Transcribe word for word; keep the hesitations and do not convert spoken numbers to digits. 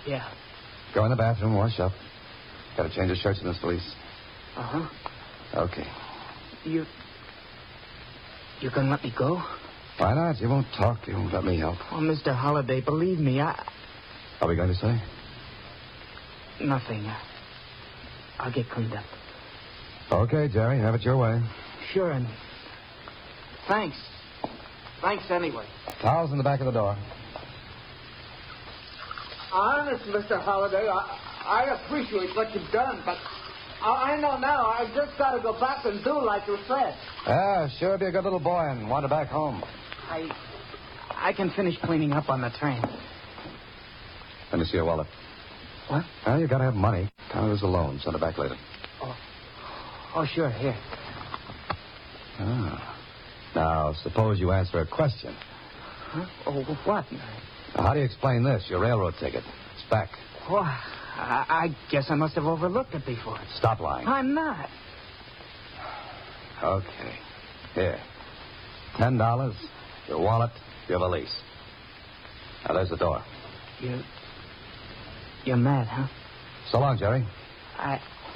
Yeah. Go in the bathroom, wash up. Got to change the shirts in this valise. Uh-huh. Okay. You... You can let me go? Why not? You won't talk. You won't let me help. Oh, Mister Holliday, believe me, I... What are we going to say? Nothing. I'll get cleaned up. Okay, Jerry. Have it your way. Sure, and... Thanks. Thanks anyway. Towels in the back of the door. Honest, Mister Holliday, I, I appreciate what you've done, but I, I know now I just got to go back and do like you said. Ah, sure be a good little boy and want her back home. I I can finish cleaning up on the train. Let me see your wallet. What? Well, you got to have money. Count it as a loan. Send it back later. Oh, oh sure, here. Ah. Now, suppose you answer a question. Huh? Oh, what? Now, how do you explain this? Your railroad ticket. It's back. Oh, I, I guess I must have overlooked it before. Stop lying. I'm not. Okay. Here. Ten dollars, your wallet, your valise. Now, there's the door. You... You're mad, huh? So long, Jerry. I...